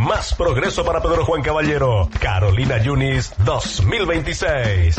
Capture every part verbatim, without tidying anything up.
más progreso para Pedro Juan Caballero. Carolina Yunis dos mil veintiséis.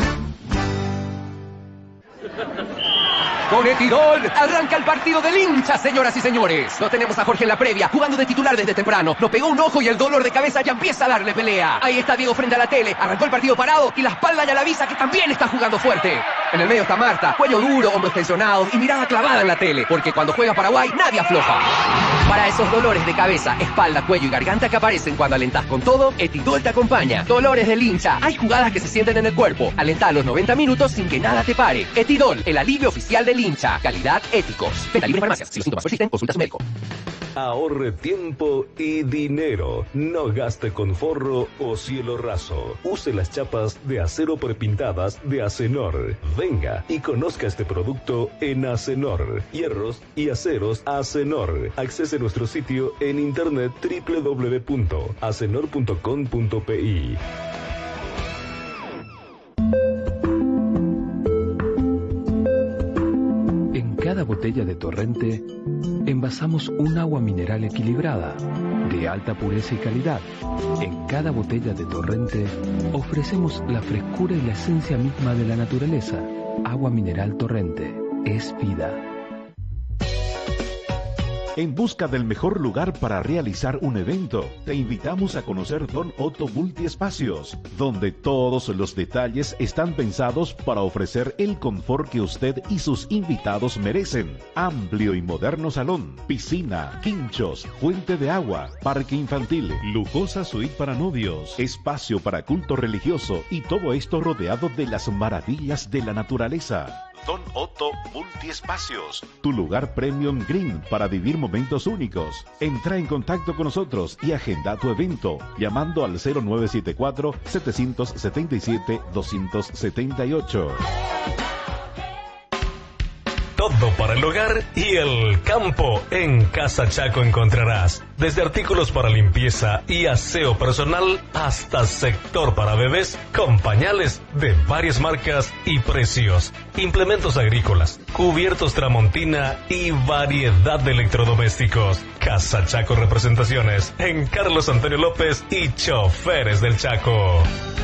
Con Etidol, arranca el partido del hincha, señoras y señores. Lo tenemos a Jorge en la previa, jugando de titular desde temprano. Lo pegó un ojo y el dolor de cabeza ya empieza a darle pelea. Ahí está Diego frente a la tele, arrancó el partido parado y la espalda ya le avisa que también está jugando fuerte. En el medio está Marta, cuello duro, hombros tensionados y mirada clavada en la tele, porque cuando juega Paraguay nadie afloja. Para esos dolores de cabeza, espalda, cuello y garganta que aparecen cuando alentás con todo, Etidol te acompaña. Dolores del hincha, hay jugadas que se sienten en el cuerpo. Alentá los noventa minutos sin que nada te pare. Etidol, el alivio oficial del hincha. Calidad, éticos. Venta libre en farmacias. Si los síntomas persisten, consulta a su médico. Ahorre tiempo y dinero. No gaste con forro o cielo raso. Use las chapas de acero prepintadas de Acenor. Venga y conozca este producto en Acenor. Hierros y aceros Acenor. Accese a nuestro sitio en internet doble u doble u doble u punto acenor punto com punto pe. En cada botella de Torrente envasamos un agua mineral equilibrada, de alta pureza y calidad. En cada botella de Torrente ofrecemos la frescura y la esencia misma de la naturaleza. Agua mineral Torrente es vida. En busca del mejor lugar para realizar un evento, te invitamos a conocer Don Otto Multiespacios, donde todos los detalles están pensados para ofrecer el confort que usted y sus invitados merecen. Amplio y moderno salón, piscina, quinchos, fuente de agua, parque infantil, lujosa suite para novios, espacio para culto religioso y todo esto rodeado de las maravillas de la naturaleza. Don Otto Multiespacios, tu lugar premium green para vivir momentos únicos. Entra en contacto con nosotros y agenda tu evento llamando al cero nueve siete cuatro, siete siete siete, dos siete ocho. Todo para el hogar y el campo. En Casa Chaco encontrarás desde artículos para limpieza y aseo personal hasta sector para bebés con pañales de varias marcas y precios, implementos agrícolas, cubiertos Tramontina y variedad de electrodomésticos. Casa Chaco Representaciones en Carlos Antonio López y Choferes del Chaco.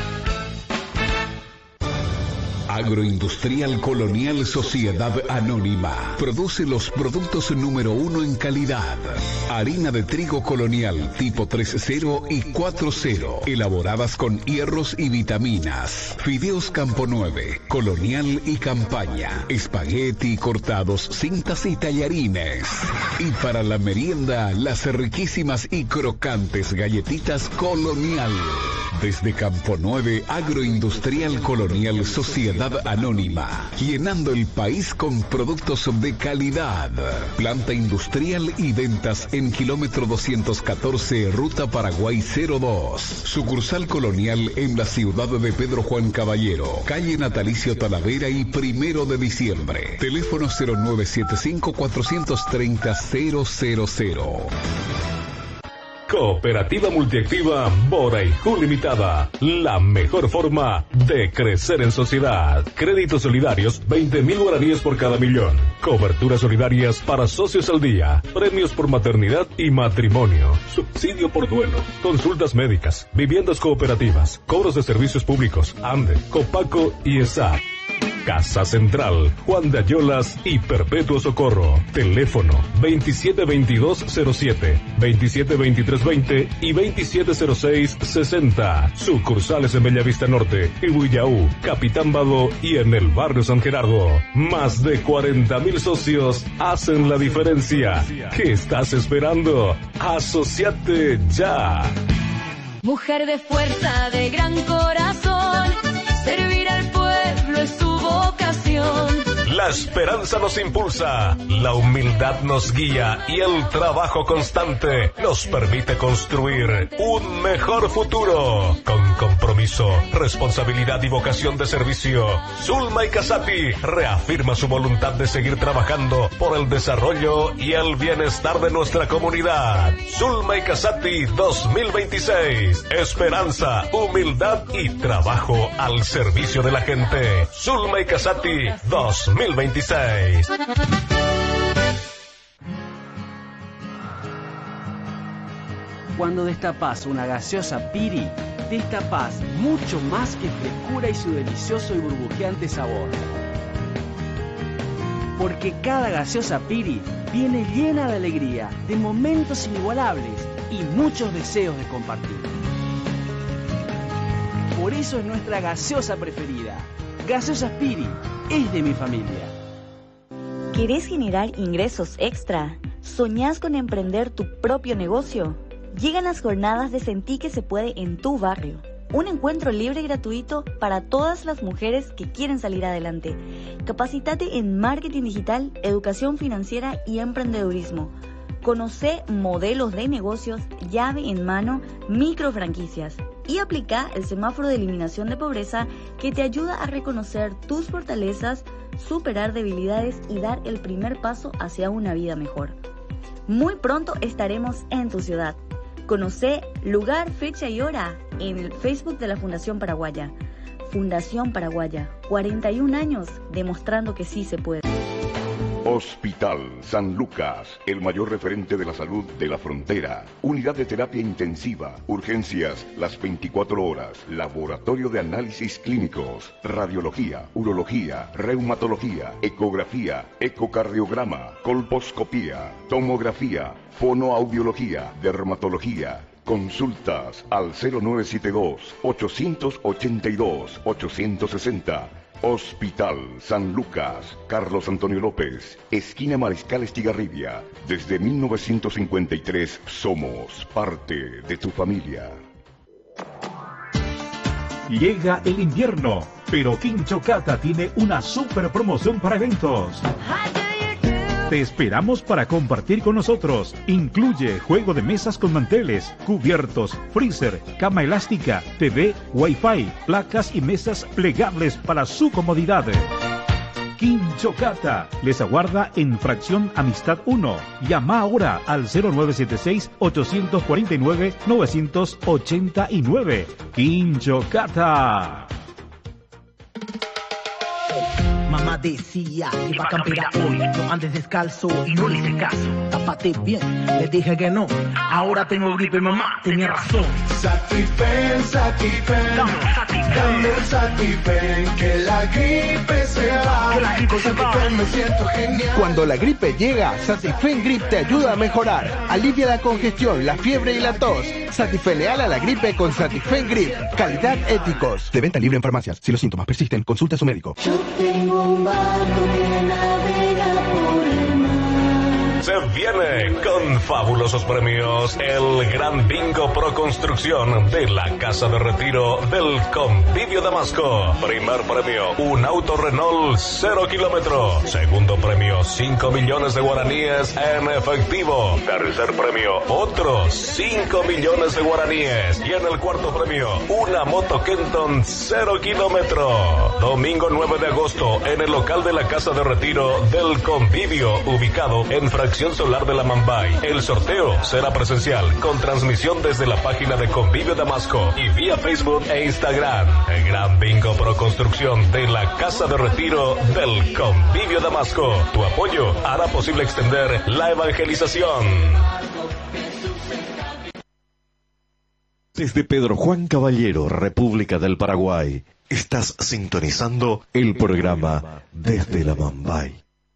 Agroindustrial Colonial Sociedad Anónima produce los productos número uno en calidad. Harina de trigo colonial tipo tres cero y cuatro cero, elaboradas con hierros y vitaminas. Fideos Campo nueve, colonial y campaña. Espagueti cortados, cintas y tallarines. Y para la merienda, las riquísimas y crocantes galletitas colonial. Desde Campo nueve, Agroindustrial Colonial Sociedad Anónima, llenando el país con productos de calidad. Planta industrial y ventas en kilómetro doscientos catorce, Ruta Paraguay cero dos. Sucursal colonial en la ciudad de Pedro Juan Caballero, calle Natalicio Talavera y primero de diciembre. Teléfono cero nueve siete cinco, cuatro tres cero, cero cero cero. Cooperativa Multiactiva Boraicú Limitada, la mejor forma de crecer en sociedad. Créditos solidarios, veinte mil guaraníes por cada millón. Coberturas solidarias para socios al día. Premios por maternidad y matrimonio. Subsidio por duelo. Consultas médicas. Viviendas cooperativas. Cobros de servicios públicos. ANDE, Copaco y ESAT. Casa Central, Juan de Ayolas y Perpetuo Socorro. Teléfono veintisiete veintidós cero siete, veintisiete veintitrés veinte y veintisiete cero seis sesenta. Sucursales en Bellavista Norte, Ibuyaú, Capitán Bado y en el barrio San Gerardo. Más de cuarenta mil socios hacen la diferencia. ¿Qué estás esperando? ¡Asociate ya! Mujer de fuerza, de gran corazón, servir al pueblo es su vocación. La esperanza nos impulsa, la humildad nos guía y el trabajo constante nos permite construir un mejor futuro. Con compromiso, responsabilidad y vocación de servicio, Zulma y Casati reafirma su voluntad de seguir trabajando por el desarrollo y el bienestar de nuestra comunidad. Zulma y Casati dos mil veintiséis. Esperanza, humildad y trabajo al servicio de la gente. Zulma y Casati dos mil veintiséis. Cuando destapás una gaseosa Piri, destapás mucho más que frescura y su delicioso y burbujeante sabor. Porque cada gaseosa Piri viene llena de alegría, de momentos inigualables y muchos deseos de compartir. Por eso es nuestra gaseosa preferida. Gaseosa Piri es de mi familia. ¿Querés generar ingresos extra? ¿Soñás con emprender tu propio negocio? Llegan las jornadas de Sentí que se puede en tu barrio. Un encuentro libre y gratuito para todas las mujeres que quieren salir adelante. Capacítate en marketing digital, educación financiera y emprendedurismo. Conoce modelos de negocios, llave en mano, micro franquicias. Y aplica el semáforo de eliminación de pobreza que te ayuda a reconocer tus fortalezas, superar debilidades y dar el primer paso hacia una vida mejor. Muy pronto estaremos en tu ciudad. Conoce lugar, fecha y hora en el Facebook de la Fundación Paraguaya. Fundación Paraguaya, cuarenta y un años demostrando que sí se puede. Hospital San Lucas, el mayor referente de la salud de la frontera. Unidad de terapia intensiva, urgencias las veinticuatro horas, laboratorio de análisis clínicos, radiología, urología, reumatología, ecografía, ecocardiograma, colposcopía, tomografía, fonoaudiología, dermatología. Consultas al cero nueve siete dos, ocho ocho dos, ocho seis cero. Hospital San Lucas, Carlos Antonio López, esquina Mariscal Estigarribia. Desde mil novecientos cincuenta y tres somos parte de tu familia. Llega el invierno, pero Quinchocata tiene una super promoción para eventos. Te esperamos para compartir con nosotros. Incluye juego de mesas con manteles, cubiertos, freezer, cama elástica, T V, Wi-Fi, placas y mesas plegables para su comodidad. Quinchocata les aguarda en Fracción Amistad uno. Llama ahora al cero nueve siete seis, ocho cuatro nueve, nueve ocho nueve. Quinchocata. Mamá decía que va a campear hoy, no andes descalzo y no le hice caso. Tápate bien, le dije que no. Ahora tengo gripe, mamá, tenía razón. Satifen, Satifen, dame el Satifen, que la gripe se va. Que la gripe se va. Me siento genial. Cuando la gripe llega, Satifen Grip te ayuda a mejorar. Alivia la congestión, la fiebre y la tos. Satifeneala la gripe con Satifen Grip. Calidad Éticos. De venta libre en farmacias. Si los síntomas persisten, consulte a su médico. Yo tengo un barco que navega por el mar. Se viene con fabulosos premios el Gran Bingo Pro Construcción de la Casa de Retiro del Convivio Damasco. Primer premio, un auto Renault cero kilómetros. Segundo premio, cinco millones de guaraníes en efectivo. Tercer premio, otros cinco millones de guaraníes. Y en el cuarto premio, una moto Kenton cero kilómetros. Domingo nueve de agosto en el local de la Casa de Retiro del Convivio, ubicado en Fracción Solar de la Mambay. El sorteo será presencial con transmisión desde la página de Convivio Damasco y vía Facebook e Instagram. El Gran Bingo Pro Construcción de la Casa de Retiro del Convivio Damasco. Tu apoyo hará posible extender la evangelización. Desde Pedro Juan Caballero, República del Paraguay, estás sintonizando el programa Desde la Mambay.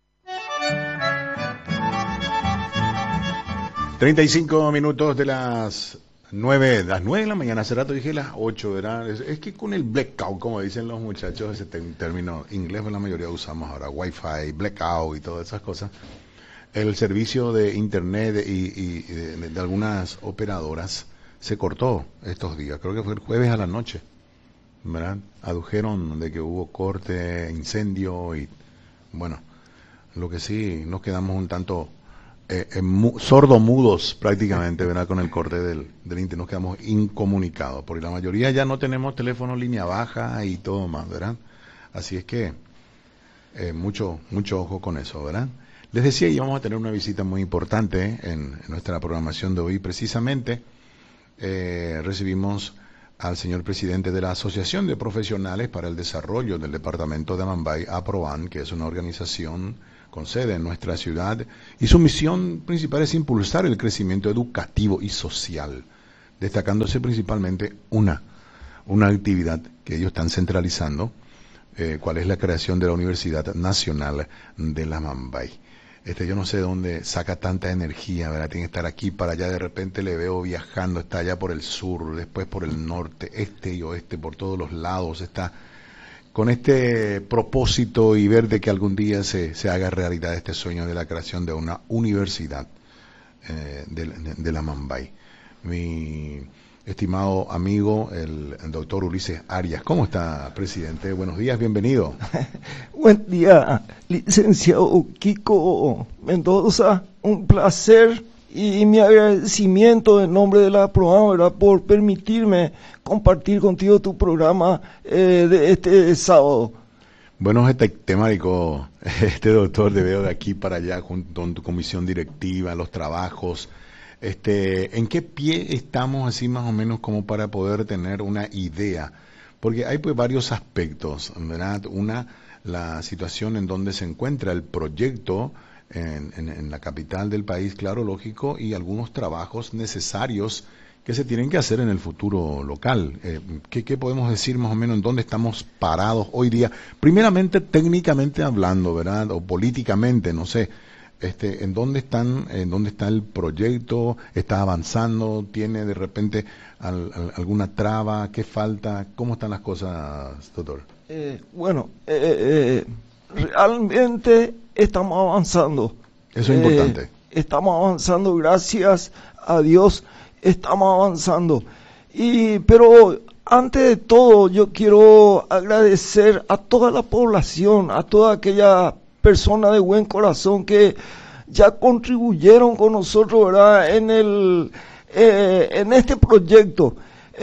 treinta y cinco minutos de las nueve, las nueve de la mañana, hace rato dije las ocho, ¿verdad? Es, es que con el blackout, como dicen los muchachos, ese término inglés, pues la mayoría usamos ahora, wifi, blackout y todas esas cosas. El servicio de internet y, y de, de algunas operadoras se cortó estos días, creo que fue el jueves a la noche, ¿verdad? Adujeron de que hubo corte, incendio y, bueno, lo que sí, nos quedamos un tanto... Eh, eh, mu sordomudos prácticamente, ¿verdad? Con el corte del, del internet nos quedamos incomunicados, porque la mayoría ya no tenemos teléfono línea baja y todo más, ¿verdad? Así es que eh, mucho mucho ojo con eso, ¿verdad? Les decía, íbamos a tener una visita muy importante en, en nuestra programación de hoy. Precisamente eh, recibimos al señor presidente de la Asociación de Profesionales para el Desarrollo del Departamento de Mambay, APROAN, que es una organización con sede en nuestra ciudad, y su misión principal es impulsar el crecimiento educativo y social destacándose principalmente una, una actividad que ellos están centralizando, eh, cuál es la creación de la Universidad Nacional de la Mambay. Este, yo no sé de dónde saca tanta energía, ¿verdad? Tiene que estar aquí para allá, de repente le veo viajando, está allá por el sur, después por el norte, este y oeste, por todos los lados, está con este propósito y ver de que algún día se, se haga realidad este sueño de la creación de una universidad eh, de, de, de la Mambay. Mi estimado amigo, el, el doctor Ulises Arias. ¿Cómo está, presidente? Buenos días, bienvenido. Buen día, licenciado Kiko Mendoza. Un placer y mi agradecimiento en nombre de la programa, ¿verdad?, por permitirme compartir contigo tu programa eh, de este sábado. Bueno, este temático, este doctor, de veo de aquí para allá junto con tu comisión directiva, los trabajos. Este, ¿en qué pie estamos así más o menos como para poder tener una idea? Porque hay pues varios aspectos, ¿verdad? Una, la situación en donde se encuentra el proyecto en, en, en la capital del país, claro, lógico, y algunos trabajos necesarios que se tienen que hacer en el futuro local. Eh, ¿qué, ¿Qué podemos decir más o menos en dónde estamos parados hoy día? Primeramente, técnicamente hablando, ¿verdad? O políticamente, no sé. Este, ¿en dónde están, en dónde está el proyecto? ¿Está avanzando? ¿Tiene de repente al, al, alguna traba? ¿Qué falta? ¿Cómo están las cosas, doctor? Eh, bueno, eh, eh, realmente estamos avanzando. Eso es eh, importante. Estamos avanzando, gracias a Dios, estamos avanzando. Y, pero antes de todo, yo quiero agradecer a toda la población, a toda aquella personas de buen corazón que ya contribuyeron con nosotros, ¿verdad?, en el eh, en este proyecto.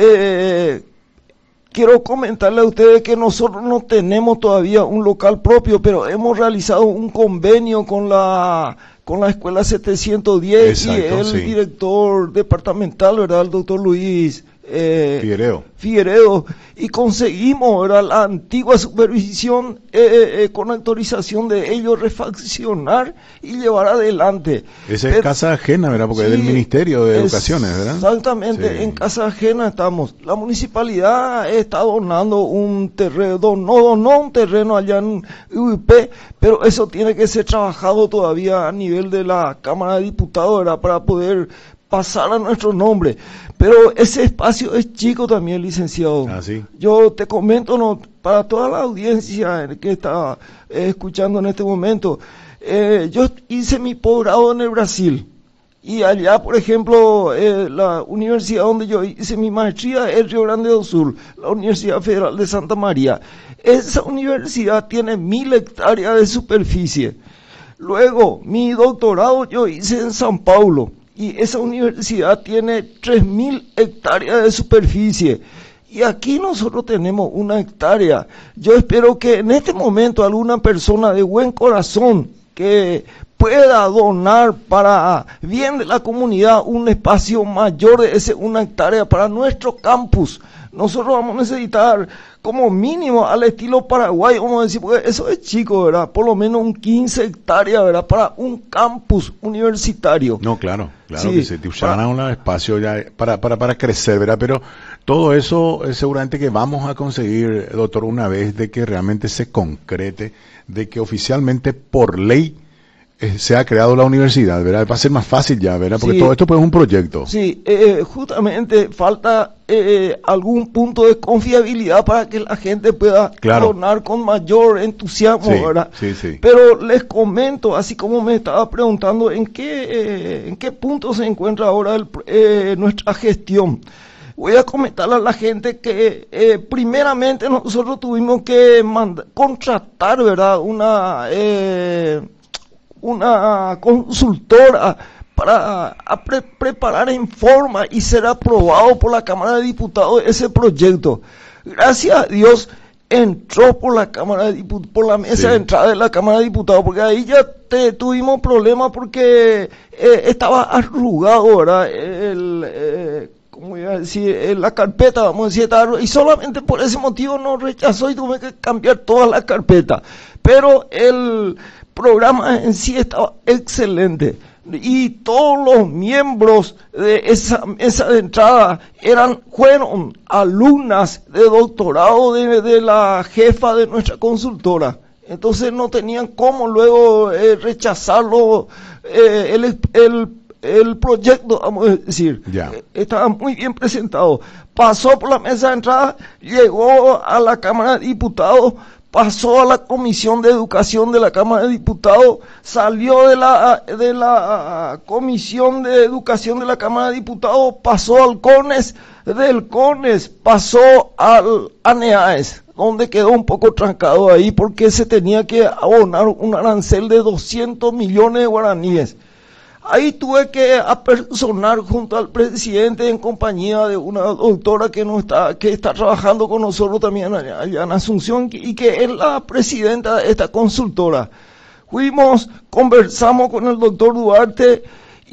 Eh, quiero comentarle a ustedes que nosotros no tenemos todavía un local propio, pero hemos realizado un convenio con la con la escuela setecientos diez. Exacto, y el sí. director departamental, ¿verdad?, el doctor Luis Eh, Figueredo. Figueredo, y conseguimos, ¿verdad?, la antigua supervisión eh, eh, con autorización de ellos refaccionar y llevar adelante. Esa es Pero, casa ajena, ¿verdad? Porque sí, es del Ministerio de Educaciones, ¿verdad? Exactamente, sí. En casa ajena estamos. La municipalidad está donando un terreno, donó, donó un terreno allá en U I P, pero eso tiene que ser trabajado todavía a nivel de la Cámara de Diputados, ¿verdad?, para poder pasar a nuestro nombre. Pero ese espacio es chico también, licenciado. Ah, ¿sí? Yo te comento, no, para toda la audiencia que está eh, escuchando en este momento, eh, yo hice mi posgrado en el Brasil. Y allá, por ejemplo, eh, la universidad donde yo hice mi maestría es Río Grande do Sul, la Universidad Federal de Santa María. Esa universidad tiene mil hectáreas de superficie. Luego, mi doctorado yo hice en San Paulo. Y esa universidad tiene tres mil hectáreas de superficie. Y aquí nosotros tenemos una hectárea. Yo espero que en este momento alguna persona de buen corazón que pueda donar para bien de la comunidad un espacio mayor de ese una hectárea para nuestro campus. Nosotros vamos a necesitar como mínimo al estilo Paraguay, vamos a decir, porque eso es chico, ¿verdad? Por lo menos un quince hectáreas, ¿verdad? Para un campus universitario. No, claro, claro sí, que se te usará un espacio ya para, para, para crecer, ¿verdad? Pero todo eso es seguramente que vamos a conseguir, doctor, una vez de que realmente se concrete, de que oficialmente por ley se ha creado la universidad, ¿verdad? Va a ser más fácil ya, ¿verdad? Porque sí, todo esto pues es un proyecto. Sí, eh, justamente falta eh, algún punto de confiabilidad para que la gente pueda claro. donar con mayor entusiasmo, sí, ¿verdad? Sí, sí. Pero les comento, así como me estaba preguntando, ¿en qué, eh, en qué punto se encuentra ahora el, eh, nuestra gestión? Voy a comentarle a la gente que eh, primeramente nosotros tuvimos que mand- contratar, ¿verdad? Una... Eh, una consultora para pre preparar en forma y ser aprobado por la Cámara de Diputados ese proyecto. Gracias a Dios entró por la Cámara de Diputados, por la mesa sí. de entrada de la Cámara de Diputados, porque ahí ya te, tuvimos problemas porque eh, estaba arrugado, ¿verdad? El, eh, ¿cómo iba a decir? Eh, la carpeta, vamos a decir, estaba, y solamente por ese motivo nos rechazó y tuve que cambiar toda la carpeta. Pero el programa en sí estaba excelente. y todos los miembros de esa mesa de entrada eran, fueron alumnas de doctorado de, de la jefa de nuestra consultora. Entonces no tenían cómo luego eh, rechazarlo, eh, el, el, el proyecto, vamos a decir. Ya. Estaba muy bien presentado. Pasó por la mesa de entrada, llegó a la Cámara de Diputados, pasó a la Comisión de Educación de la Cámara de Diputados, salió de la, de la Comisión de Educación de la Cámara de Diputados, pasó al CONES, del CONES pasó al ANEAES, donde quedó un poco trancado ahí porque se tenía que abonar un arancel de doscientos millones de guaraníes. Ahí tuve que apersonar junto al presidente en compañía de una doctora que no está, que está trabajando con nosotros también allá en Asunción y que es la presidenta de esta consultora. Fuimos, conversamos con el doctor Duarte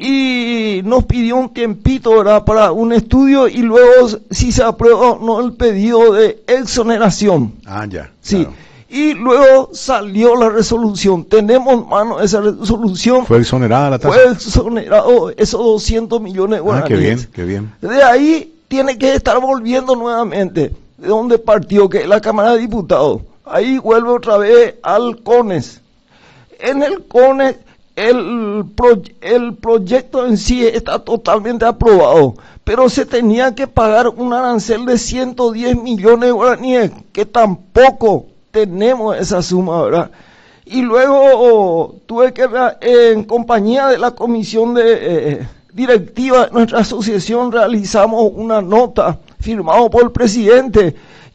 y nos pidió un tiempito, ¿verdad?, para un estudio y luego si se aprueba o no el pedido de exoneración. Ah, ya. Sí. Claro. Y luego salió la resolución. Tenemos en mano esa resolución. ¿Fue exonerada la tasa? Fue exonerado esos doscientos millones de guaraníes. Ah, qué bien, qué bien. De ahí tiene que estar volviendo nuevamente de donde partió, que es la Cámara de Diputados. Ahí vuelve otra vez al CONES. En el CONES el, pro, el proyecto en sí está totalmente aprobado, pero se tenía que pagar un arancel de ciento diez millones de guaraníes, que tampoco tenemos esa suma, ¿verdad? Y luego oh, tuve que, en compañía de la comisión de eh, directiva de nuestra asociación, realizamos una nota firmada por el presidente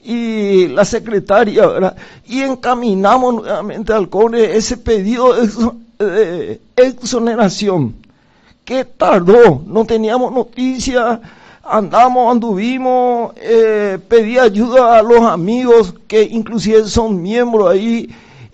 y la secretaria, ¿verdad? Y encaminamos nuevamente al CONES ese pedido de exo, eh, exoneración, que tardó, no teníamos noticia. Andamos, anduvimos, eh, pedí ayuda a los amigos que inclusive son miembros ahí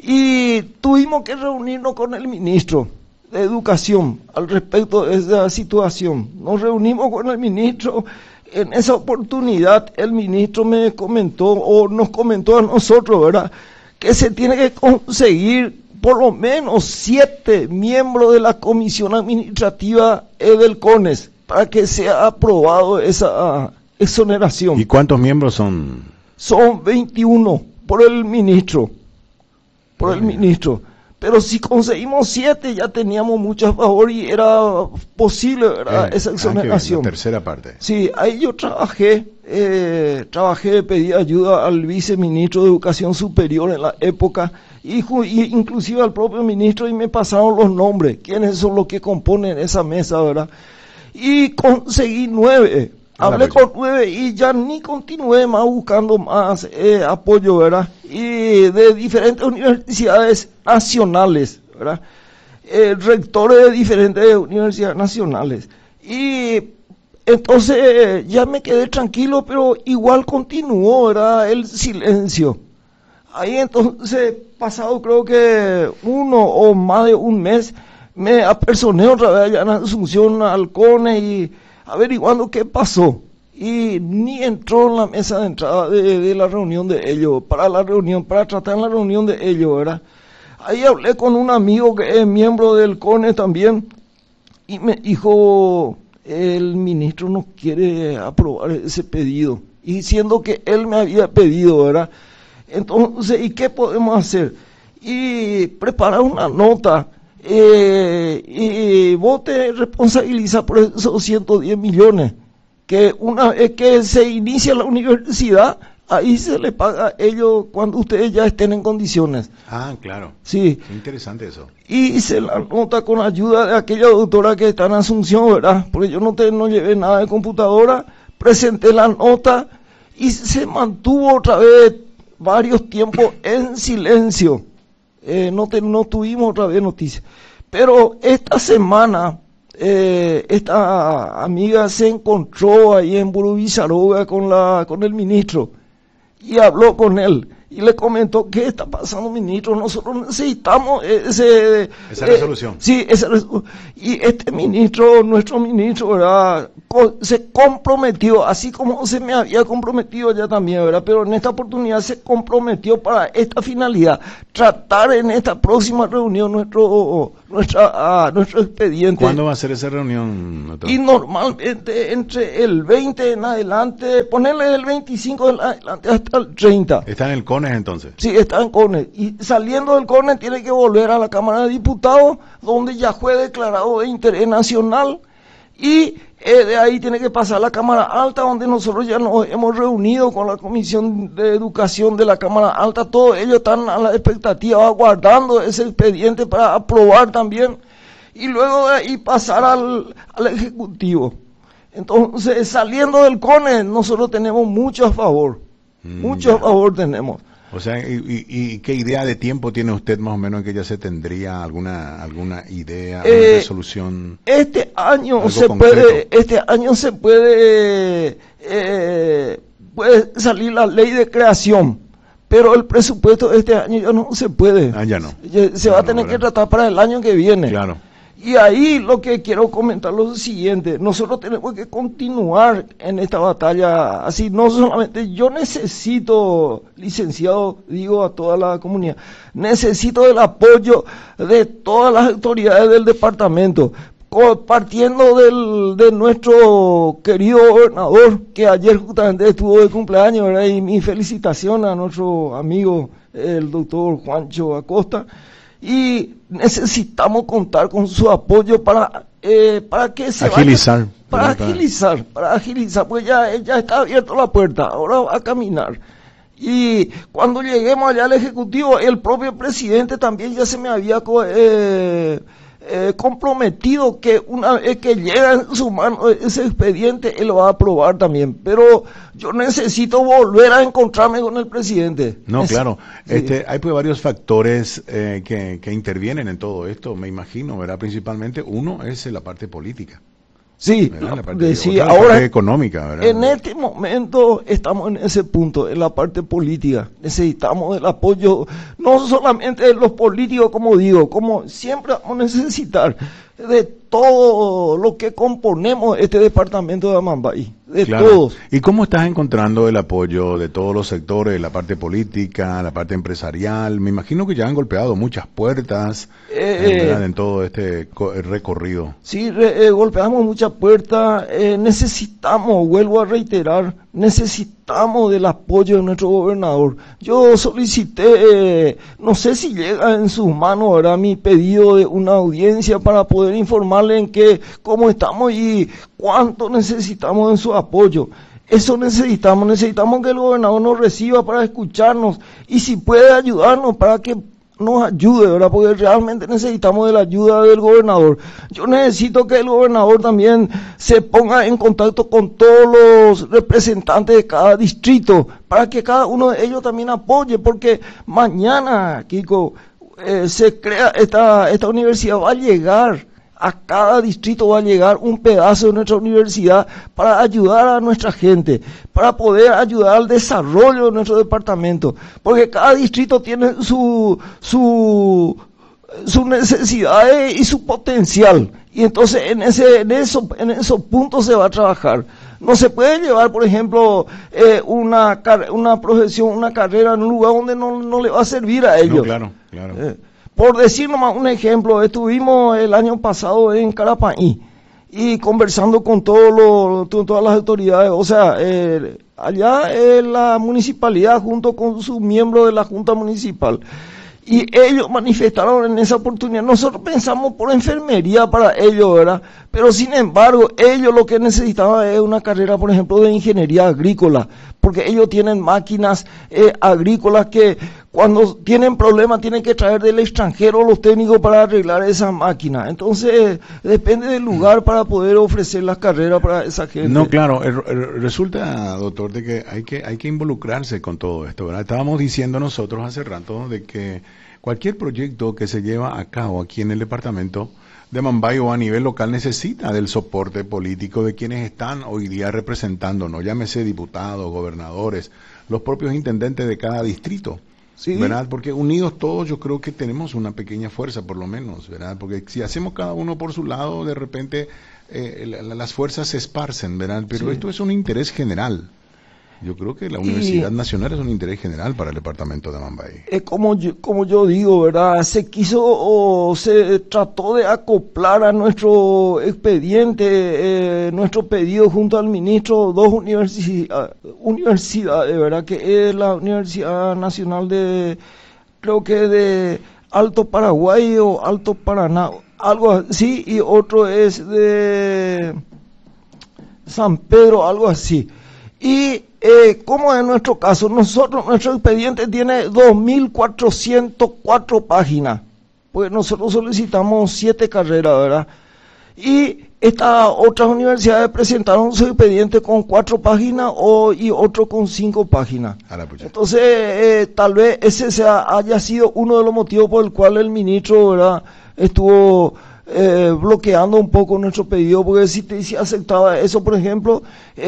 y tuvimos que reunirnos con el ministro de Educación al respecto de esa situación. Nos reunimos con el ministro, en esa oportunidad el ministro me comentó o nos comentó a nosotros, ¿verdad?, que se tiene que conseguir por lo menos siete miembros de la comisión administrativa eh, del CONES para que sea aprobado esa uh, exoneración. ¿Y cuántos miembros son? Son veintiuno por el ministro, por el ministro. Pero si conseguimos siete ya teníamos mucho a favor y era posible, ¿verdad?, eh, esa exoneración. Ah, la tercera parte. Sí, ahí yo trabajé, eh, trabajé, pedí ayuda al viceministro de Educación Superior en la época y, y inclusive al propio ministro y me pasaron los nombres, quiénes son los que componen esa mesa, ¿verdad? Y conseguí nueve, hablé con nueve y ya ni continué más buscando más eh, apoyo, ¿verdad? Y de diferentes universidades nacionales, ¿verdad? Eh, rectores de diferentes universidades nacionales. Y entonces eh, ya me quedé tranquilo, pero igual continuó, ¿verdad?, el silencio. Ahí entonces, pasado creo que uno o más de un mes, me apersoné otra vez allá en Asunción al CONES y averiguando qué pasó. Y ni entró en la mesa de entrada de, de la reunión de ellos, para la reunión, para tratar en la reunión de ellos, ¿verdad? Ahí hablé con un amigo que es miembro del CONES también y me dijo, el ministro no quiere aprobar ese pedido. Y siendo que él me había pedido, ¿verdad? Entonces, ¿y qué podemos hacer? Y preparar una nota. Eh, y vos te responsabilizas por esos ciento diez millones, que una vez que se inicia la universidad, ahí se le paga a ellos cuando ustedes ya estén en condiciones. Ah, claro. Sí. Qué interesante eso. Y hice la nota con ayuda de aquella doctora que está en Asunción, ¿verdad? Porque yo no, te, no llevé nada de computadora, presenté la nota y se mantuvo otra vez varios tiempos en silencio. Eh, no, te, no tuvimos otra vez noticias. Pero esta semana, eh, esta amiga se encontró ahí en Burubí Saroga con, la, con el ministro y habló con él. y le comentó: ¿qué está pasando, ministro? Nosotros necesitamos ese, esa eh, resolución. Sí, esa resolución. Y este ministro, nuestro ministro, ¿verdad?, se comprometió, así como se me había comprometido ya también, ¿verdad?, pero en esta oportunidad se comprometió para esta finalidad, tratar en esta próxima reunión nuestro nuestra uh, nuestro expediente. ¿Cuándo va a ser esa reunión, doctor? Y normalmente entre el veinte en adelante, ponerle el veinticinco en adelante hasta el treinta. ¿Está en el CONES entonces? Sí, está en CONES. Y saliendo del CONES tiene que volver a la Cámara de Diputados, donde ya fue declarado de interés nacional, y eh, de ahí tiene que pasar a la Cámara Alta, donde nosotros ya nos hemos reunido con la Comisión de Educación de la Cámara Alta. Todos ellos están a la expectativa, aguardando ese expediente para aprobar también, y luego de ahí pasar al, al Ejecutivo. Entonces, saliendo del CONES, nosotros tenemos mucho a favor, mm, mucho ya. a favor tenemos. O sea, y, y, ¿y qué idea de tiempo tiene usted más o menos en que ya se tendría alguna alguna idea, alguna eh, resolución? Este año se concreto? puede, este año se puede, eh, puede salir la ley de creación, pero el presupuesto de este año ya no se puede. Ah, ya no. Se ya va no, a tener ¿verdad? que tratar para el año que viene. Claro. Y ahí lo que quiero comentar es lo siguiente: nosotros tenemos que continuar en esta batalla, así no solamente yo necesito, licenciado, digo a toda la comunidad, necesito el apoyo de todas las autoridades del departamento, partiendo del, de nuestro querido gobernador, que ayer justamente estuvo de cumpleaños, ¿verdad? Y mi felicitación a nuestro amigo, el doctor Juancho Acosta. Y necesitamos contar con su apoyo para eh, para que se agilizar vaya, para, para agilizar para agilizar pues ya, ya está abierta la puerta, ahora va a caminar. Y cuando lleguemos allá al Ejecutivo, el propio presidente también ya se me había eh, eh, comprometido que una vez que llega en su mano ese expediente, él lo va a aprobar también. Pero yo necesito volver a encontrarme con el presidente. No, es, claro. Sí. Este, hay pues varios factores eh, que, que intervienen en todo esto, me imagino, ¿verdad? Principalmente uno es la parte política. Sí, la parte, sí, la ahora parte económica, ¿verdad? En este momento estamos en ese punto, en la parte política. Necesitamos el apoyo, no solamente de los políticos, como digo, como siempre vamos a necesitar de todo lo que componemos este departamento de Amambay, de claro. todos. ¿Y cómo estás encontrando el apoyo de todos los sectores, la parte política, la parte empresarial? Me imagino que ya han golpeado muchas puertas eh, ¿verdad? en todo este recorrido. Sí, re, eh, golpeamos muchas puertas, eh, necesitamos, vuelvo a reiterar, necesitamos del apoyo de nuestro gobernador. Yo solicité, eh, no sé si llega en sus manos, ¿verdad?, mi pedido de una audiencia para poder informarle en qué, cómo estamos y cuánto necesitamos en su apoyo. Eso necesitamos, necesitamos que el gobernador nos reciba para escucharnos y si puede ayudarnos para que nos ayude, ¿verdad? Porque realmente necesitamos de la ayuda del gobernador. Yo necesito que el gobernador también se ponga en contacto con todos los representantes de cada distrito para que cada uno de ellos también apoye, porque mañana, Kiko, eh, se crea esta, esta universidad, va a llegar a cada distrito, va a llegar un pedazo de nuestra universidad para ayudar a nuestra gente, para poder ayudar al desarrollo de nuestro departamento, porque cada distrito tiene su su sus necesidades y su potencial, y entonces en ese en eso en esos puntos se va a trabajar. No se puede llevar, por ejemplo, eh, una una profesión, una carrera en un lugar donde no, no le va a servir a ellos. No, claro, claro. Eh, Por decir nomás un ejemplo, estuvimos el año pasado en Carapaí y conversando con todos los, con todas las autoridades, o sea, eh, allá en la municipalidad junto con sus miembros de la Junta Municipal. Y ellos manifestaron en esa oportunidad, nosotros pensamos por enfermería para ellos, ¿verdad? Pero sin embargo, ellos lo que necesitaban es una carrera, por ejemplo, de ingeniería agrícola, porque ellos tienen máquinas eh, agrícolas que cuando tienen problemas tienen que traer del extranjero los técnicos para arreglar esas máquinas. Entonces, depende del lugar para poder ofrecer las carreras para esa gente. No, claro, el, el, resulta, doctor, de que hay que hay que involucrarse con todo esto, ¿verdad? Estábamos diciendo nosotros hace rato de que cualquier proyecto que se lleva a cabo aquí en el departamento de Mambay o a nivel local necesita del soporte político de quienes están hoy día representándonos, llámese diputados, gobernadores, los propios intendentes de cada distrito. Sí. ¿Verdad? Porque unidos todos yo creo que tenemos una pequeña fuerza por lo menos, ¿verdad? Porque si hacemos cada uno por su lado, de repente eh, la, las fuerzas se esparcen, ¿verdad? Pero sí. Esto es un interés general. Yo creo que la Universidad y, Nacional es un interés general para el departamento de Mambay. Eh, como, yo, como yo digo, ¿verdad? Se quiso o se trató de acoplar a nuestro expediente, eh, nuestro pedido junto al ministro, dos universidad, universidades, ¿verdad? Que es la Universidad Nacional de, creo que de Alto Paraguay o Alto Paraná, algo así, y otro es de San Pedro, algo así. Y eh, como en nuestro caso, nosotros, nuestro expediente tiene dos mil cuatrocientas cuatro páginas, pues nosotros solicitamos siete carreras, ¿verdad? Y estas otras universidades presentaron su expediente con cuatro páginas o, y otro con cinco páginas. Entonces, eh, tal vez ese sea, haya sido uno de los motivos por el cual el ministro, ¿verdad?, estuvo eh, bloqueando un poco nuestro pedido, porque si, te, si aceptaba eso, por ejemplo,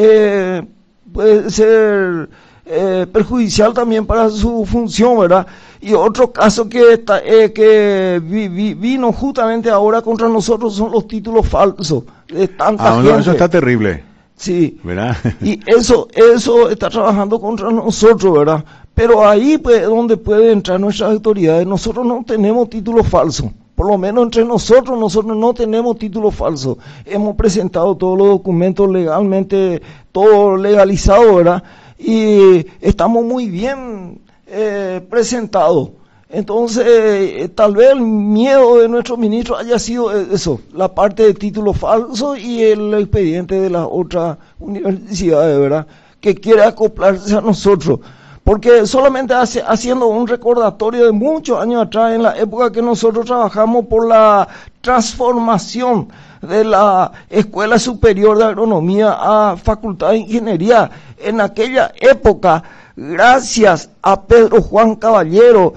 eh, puede ser eh, perjudicial también para su función, ¿verdad? Y otro caso que está, eh, que vi, vi, vino justamente ahora contra nosotros son los títulos falsos de tanta ah, gente. No, eso está terrible. Sí. ¿Verdad? Y eso, eso está trabajando contra nosotros, ¿verdad? Pero ahí pues donde pueden entrar nuestras autoridades. Nosotros no tenemos títulos falsos. Por lo menos entre nosotros, nosotros no tenemos títulos falsos. Hemos presentado todos los documentos legalmente, todo legalizado, ¿verdad? Y estamos muy bien eh, presentados. Entonces, eh, tal vez el miedo de nuestro ministro haya sido eso, la parte de títulos falsos y el expediente de las otras universidades, ¿verdad? Que quiere acoplarse a nosotros. Porque solamente hace, haciendo un recordatorio de muchos años atrás, en la época que nosotros trabajamos por la transformación de la Escuela Superior de Agronomía a Facultad de Ingeniería, en aquella época, gracias a Pedro Juan Caballero,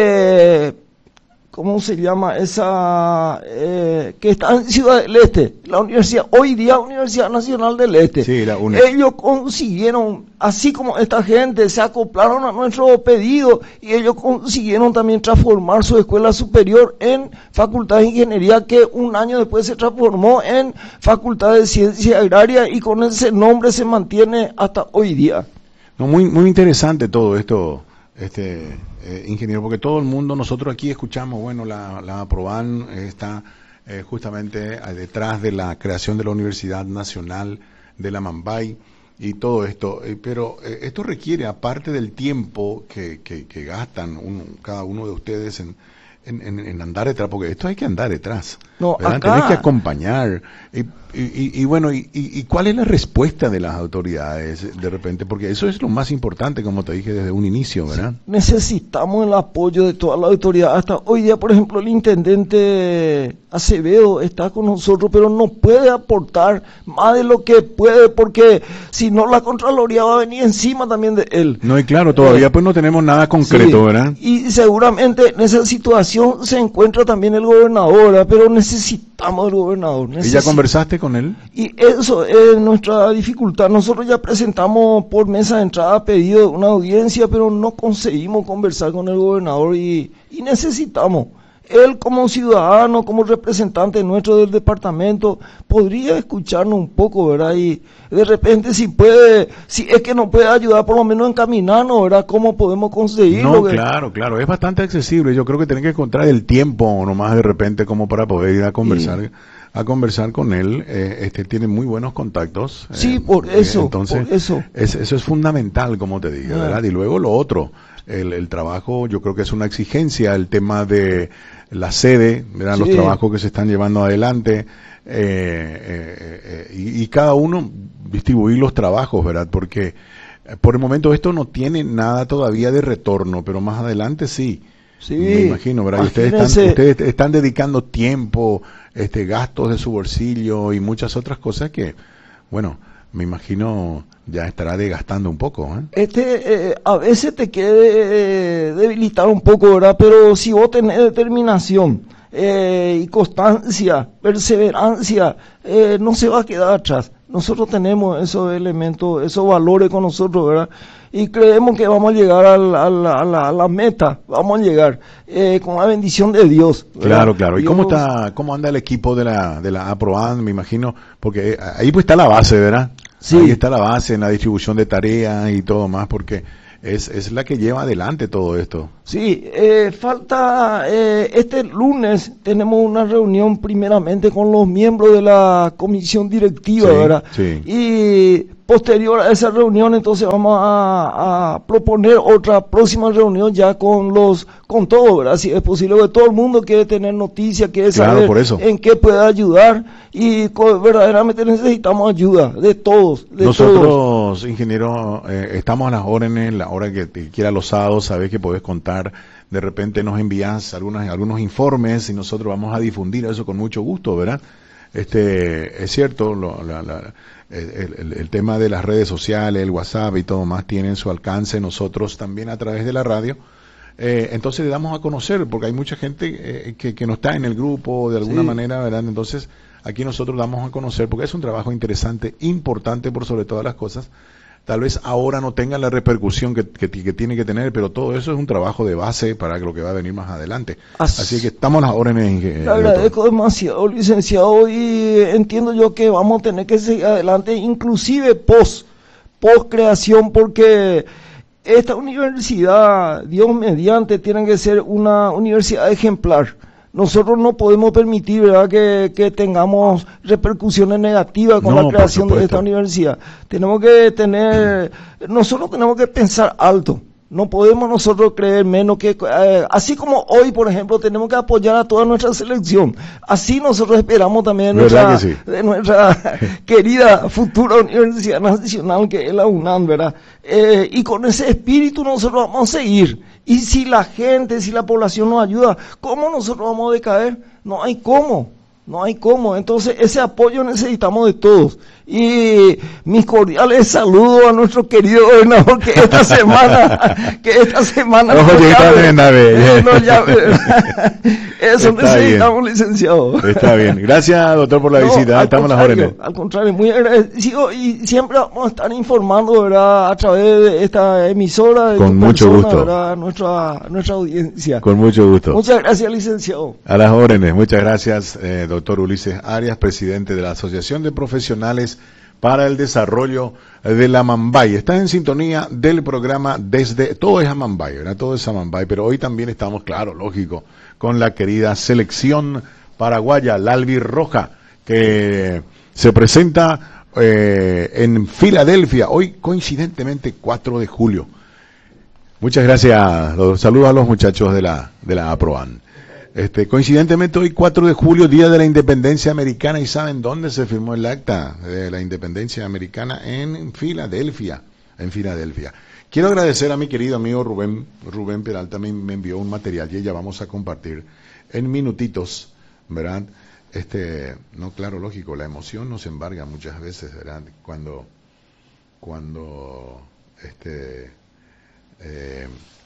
eh, ¿cómo se llama esa? Eh, que está en Ciudad del Este, la universidad, hoy día Universidad Nacional del Este. Sí, la uni- ellos consiguieron, así como esta gente se acoplaron a nuestro pedido, y ellos consiguieron también transformar su escuela superior en Facultad de Ingeniería, que un año después se transformó en Facultad de Ciencia Agraria, y con ese nombre se mantiene hasta hoy día. No, muy, muy interesante todo esto, este eh, ingeniero, porque todo el mundo, nosotros aquí escuchamos, bueno, la, la Aproban está eh, justamente detrás de la creación de la Universidad Nacional de la Mambay y todo esto, eh, pero eh, esto requiere, aparte del tiempo que, que, que gastan uno, cada uno de ustedes en, en, en, en andar detrás, porque esto hay que andar detrás, no, ¿verdad? Acá... Tenés que acompañar, y, y, y, y bueno, y, y, y ¿cuál es la respuesta de las autoridades de repente? Porque eso es lo más importante, como te dije desde un inicio, ¿verdad? Necesitamos el apoyo de toda la autoridad. Hasta hoy día, por ejemplo, el intendente Acevedo está con nosotros, pero no puede aportar más de lo que puede, porque si no, la Contraloría va a venir encima también de él. No, y claro, todavía eh, pues no tenemos nada concreto, sí, ¿verdad? Y seguramente en esa situación se encuentra también el gobernador, ¿verdad? Pero necesitamos el gobernador. ¿Y ya conversaste con él? Y eso es nuestra dificultad. Nosotros ya presentamos por mesa de entrada pedido de una audiencia, pero no conseguimos conversar con el gobernador, y, y necesitamos. Él, como ciudadano, como representante nuestro del departamento, podría escucharnos un poco, ¿verdad? Y de repente, si puede, si es que nos puede ayudar, por lo menos encaminarnos, ¿verdad? ¿Cómo podemos conseguirlo? No, claro, claro, es bastante accesible. Yo creo que tienen que encontrar el tiempo nomás de repente como para poder ir a conversar. Sí. a conversar con él. eh, este tiene muy buenos contactos. Sí, eh, por eso, eh, entonces, por eso. Es, eso es fundamental, como te digo, Ah. ¿verdad? Y luego lo otro, el, el trabajo, yo creo que es una exigencia, el tema de la sede, ¿verdad? Los Sí. trabajos que se están llevando adelante, eh, eh, eh, y, y cada uno distribuir los trabajos, ¿verdad? Porque eh, por el momento esto no tiene nada todavía de retorno, pero más adelante sí. Sí, me imagino, ¿verdad? Y ustedes están, ustedes están dedicando tiempo, este, gastos de su bolsillo y muchas otras cosas que, bueno, me imagino ya estará desgastando un poco, ¿eh? Este, eh, a veces te quiere eh, debilitar un poco, ¿verdad? Pero si vos tenés determinación eh, y constancia, perseverancia, eh, no se va a quedar atrás. Nosotros tenemos esos elementos, esos valores con nosotros, ¿verdad? Y creemos que vamos a llegar a la, a la, a la, a la meta, vamos a llegar eh, con la bendición de Dios, ¿verdad? Claro, claro. ¿Y Dios... cómo está, cómo anda el equipo de la de la APROAN? Me imagino, porque ahí pues está la base, ¿verdad? Sí. Ahí está la base en la distribución de tareas y todo más, porque es, es la que lleva adelante todo esto. Sí, eh, falta, eh, este lunes tenemos una reunión primeramente con los miembros de la comisión directiva, Sí, ¿verdad? sí. Y posterior a esa reunión, entonces vamos a, a proponer otra próxima reunión ya con los, con todo, ¿verdad? Si es posible, que todo el mundo quiere tener noticias, quiere Claro, saber por eso. en qué puede ayudar, y co- verdaderamente necesitamos ayuda de todos, de Nosotros, todos. ingeniero, eh, estamos a las órdenes, la hora que te quiera los sábados, sabes que podés contar, de repente nos envías algunas, algunos informes y nosotros vamos a difundir eso con mucho gusto, ¿verdad? Este, es cierto, lo, la, la, el, el, el tema de las redes sociales, el WhatsApp y todo más tienen su alcance, nosotros también a través de la radio. Eh, entonces le damos a conocer, porque hay mucha gente eh, que, que no está en el grupo de alguna Sí. manera, ¿verdad? Entonces aquí nosotros damos a conocer, porque es un trabajo interesante, importante por sobre todas las cosas. Tal vez ahora no tenga la repercusión que, que, que tiene que tener, pero todo eso es un trabajo de base para lo que va a venir más adelante. Así, Así que estamos a las órdenes. Eh, Le agradezco demasiado, licenciado, y entiendo yo que vamos a tener que seguir adelante, inclusive post, post creación, porque esta universidad, Dios mediante, tiene que ser una universidad ejemplar. Nosotros no podemos permitir, ¿verdad?, que, que tengamos repercusiones negativas con No, la por creación de supuesto. esta universidad. Tenemos que tener, nosotros tenemos que pensar alto. No podemos nosotros creer menos que, eh, así como hoy, por ejemplo, tenemos que apoyar a toda nuestra selección. Así nosotros esperamos también de ¿Verdad nuestra, que sí? de nuestra querida futura Universidad Nacional, que es la UNAM, ¿verdad? Eh, y con ese espíritu nosotros vamos a seguir. Y si la gente, si la población nos ayuda, ¿cómo nosotros vamos a decaer? No hay cómo. No hay cómo. Entonces, ese apoyo necesitamos de todos. Y mis cordiales saludos a nuestro querido gobernador, que esta semana, que esta semana Ojo, nos que está llame, bien, Nave. eh, nos llame. Eso Está necesitamos, licenciado. Está bien. Gracias, doctor, por la No, visita. al Estamos a las contrario, órdenes. Al contrario, muy agradecido, y siempre vamos a estar informando, ¿verdad?, a través de esta emisora, de Con tu mucho persona, gusto. ¿verdad?, nuestra, nuestra audiencia. Con mucho gusto. Muchas gracias, licenciado. A las órdenes. Muchas gracias, eh, doctor Ulises Arias, presidente de la Asociación de Profesionales para el Desarrollo de la Amambay. Está en sintonía del programa desde, todo es Amambay, ¿verdad? Todo es Amambay, pero hoy también estamos, claro, lógico, con la querida selección paraguaya, la albirroja, que se presenta eh, en Filadelfia, hoy coincidentemente cuatro de julio. Muchas gracias, los saludos a los muchachos de la, de la APROAN. Este, coincidentemente hoy cuatro de julio, Día de la Independencia Americana, y ¿saben dónde se firmó el acta de la Independencia Americana? En Filadelfia, en Filadelfia. Quiero agradecer a mi querido amigo Rubén, Rubén Peralta, me, me envió un material y ya vamos a compartir en minutitos, ¿verdad? Este, no, claro, lógico, la emoción nos embarga muchas veces, ¿verdad? Cuando, cuando, este, eh,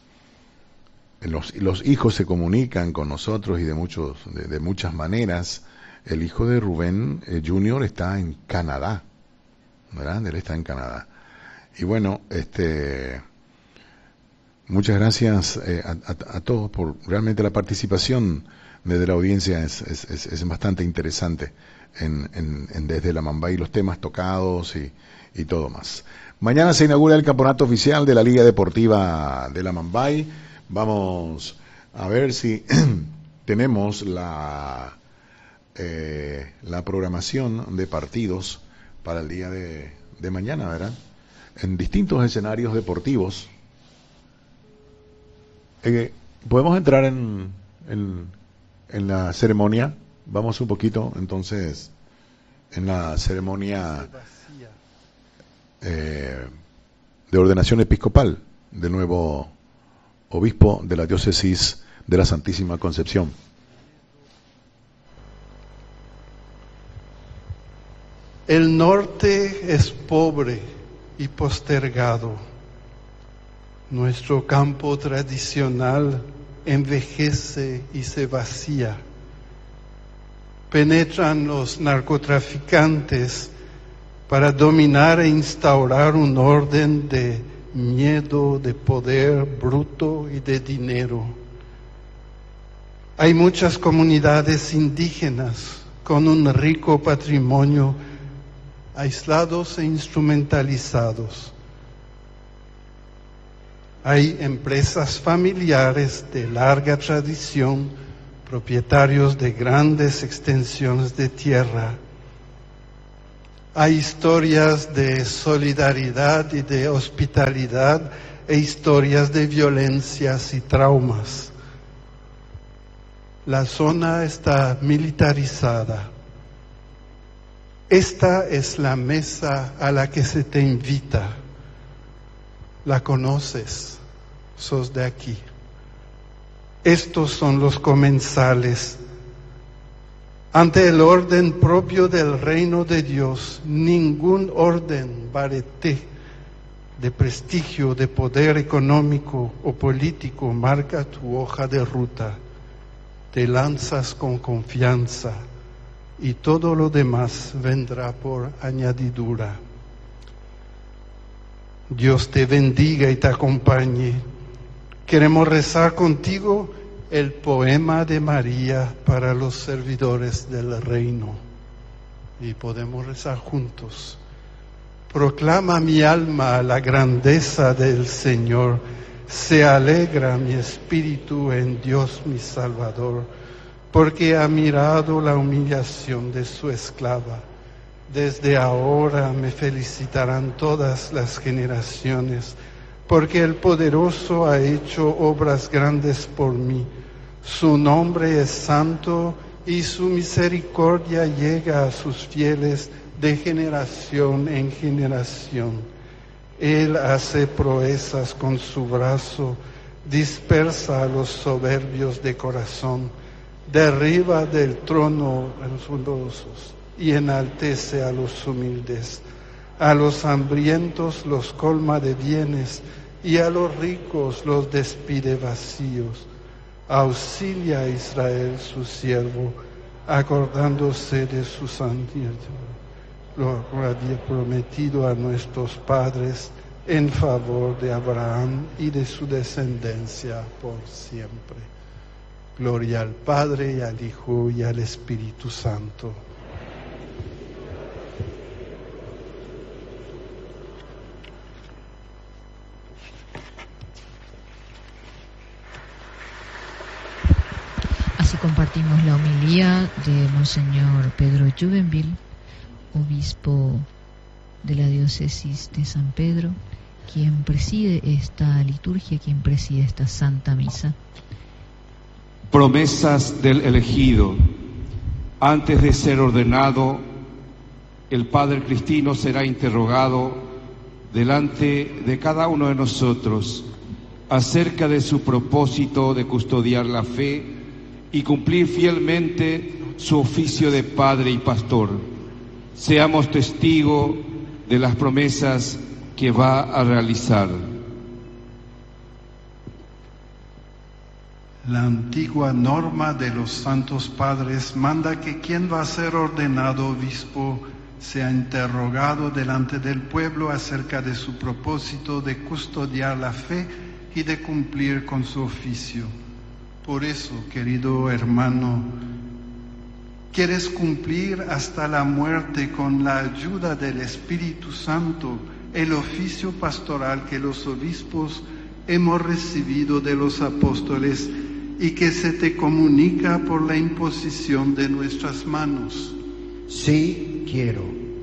Los, los hijos se comunican con nosotros y de muchos de, de muchas maneras. El hijo de Rubén eh, Junior está en Canadá, ¿verdad? Él está en Canadá. Y bueno, este, muchas gracias eh, a, a, a todos por realmente la participación desde la audiencia es, es, es, es bastante interesante en, en, en desde la Amambay, los temas tocados y, y todo más. Mañana se inaugura el campeonato oficial de la Liga Deportiva de la Amambay. Vamos a ver si tenemos la, eh, la programación de partidos para el día de, de mañana, ¿verdad? En distintos escenarios deportivos. Eh, ¿Podemos entrar en, en, en la ceremonia? Vamos un poquito, entonces, en la ceremonia eh, de ordenación episcopal del nuevo obispo de la diócesis de la Santísima Concepción. El norte es pobre y postergado. Nuestro campo tradicional envejece y se vacía. penetran los narcotraficantes para dominar e instaurar un orden de miedo, de poder bruto y de dinero. Hay muchas comunidades indígenas con un rico patrimonio, aislados e instrumentalizados. Hay empresas familiares de larga tradición, propietarios de grandes extensiones de tierra. Hay historias de solidaridad y de hospitalidad e historias de violencias y traumas. La zona está militarizada. Esta es la mesa a la que se te invita. La conoces, sos de aquí. Estos son los comensales. Ante el orden propio del reino de Dios, ningún orden bareté de prestigio, de poder económico o político marca tu hoja de ruta. Te lanzas con confianza y todo lo demás vendrá por añadidura. Dios te bendiga y te acompañe. Queremos rezar contigo el poema de María para los servidores del reino. Y podemos rezar juntos. Proclama mi alma la grandeza del Señor. Se alegra mi espíritu en Dios mi Salvador, porque ha mirado la humillación de su esclava. Desde ahora me felicitarán todas las generaciones, porque el poderoso ha hecho obras grandes por mí. Su nombre es santo y su misericordia llega a sus fieles de generación en generación. Él hace proezas con su brazo, dispersa a los soberbios de corazón, derriba del trono a los orgullosos y enaltece a los humildes. A los hambrientos los colma de bienes y a los ricos los despide vacíos. Auxilia a Israel su siervo, acordándose de su santidad. Lo había prometido a nuestros padres en favor de Abraham y de su descendencia por siempre. Gloria al Padre y al Hijo y al Espíritu Santo. Así compartimos la homilía de Monseñor Pedro Juvenville, obispo de la diócesis de San Pedro, quien preside esta liturgia, quien preside esta Santa Misa. Promesas del elegido. Antes de ser ordenado, el Padre Cristino será interrogado delante de cada uno de nosotros acerca de su propósito de custodiar la fe y cumplir fielmente su oficio de padre y pastor. Seamos testigos de las promesas que va a realizar. La antigua norma de los santos padres manda que quien va a ser ordenado obispo sea interrogado delante del pueblo acerca de su propósito de custodiar la fe y de cumplir con su oficio. Por eso, querido hermano, ¿quieres cumplir hasta la muerte con la ayuda del Espíritu Santo el oficio pastoral que los obispos hemos recibido de los apóstoles y que se te comunica por la imposición de nuestras manos? Sí, quiero.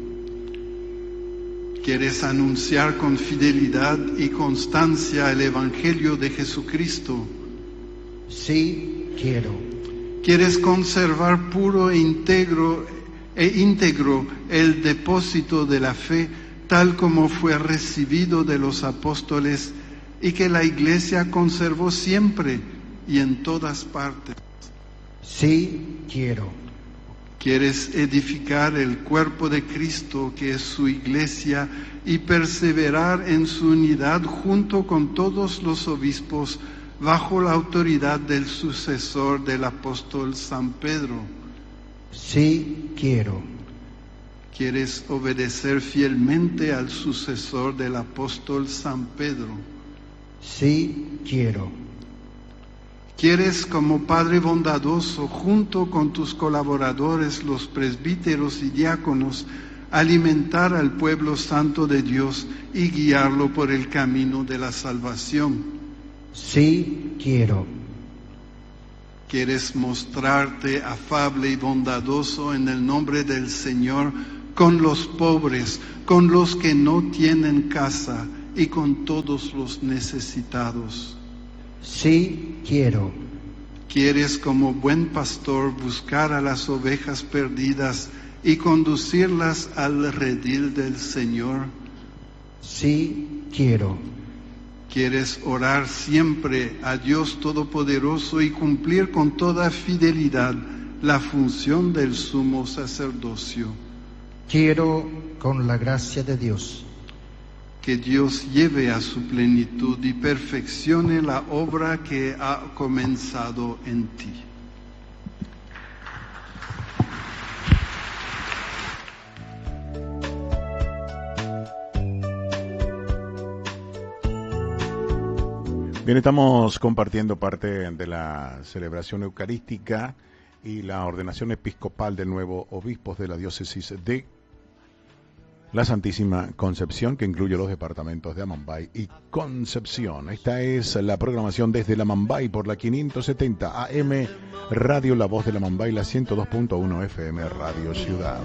¿Quieres anunciar con fidelidad y constancia el Evangelio de Jesucristo? Sí, quiero. ¿Quieres conservar puro e íntegro, e íntegro el depósito de la fe tal como fue recibido de los apóstoles y que la Iglesia conservó siempre y en todas partes? Sí, quiero. ¿Quieres edificar el cuerpo de Cristo, que es su Iglesia, y perseverar en su unidad junto con todos los obispos bajo la autoridad del sucesor del apóstol San Pedro? Sí, quiero. ¿Quieres obedecer fielmente al sucesor del apóstol San Pedro? Sí, quiero. ¿Quieres, como Padre bondadoso, junto con tus colaboradores, los presbíteros y diáconos, alimentar al pueblo santo de Dios y guiarlo por el camino de la salvación? Sí, quiero. ¿Quieres mostrarte afable y bondadoso en el nombre del Señor con los pobres, con los que no tienen casa y con todos los necesitados? Sí, quiero. ¿Quieres, como buen pastor, buscar a las ovejas perdidas y conducirlas al redil del Señor? Sí, quiero. ¿Quieres orar siempre a Dios Todopoderoso y cumplir con toda fidelidad la función del sumo sacerdocio? Quiero, con la gracia de Dios. Que Dios lleve a su plenitud y perfeccione la obra que ha comenzado en ti. Bien, estamos compartiendo parte de la celebración eucarística y la ordenación episcopal del nuevo obispo de la diócesis de la Santísima Concepción, que incluye los departamentos de Amambay y Concepción. Esta es la programación desde la Amambay por la quinientos setenta A M Radio La Voz de la Amambay, la ciento dos punto uno F M Radio Ciudad.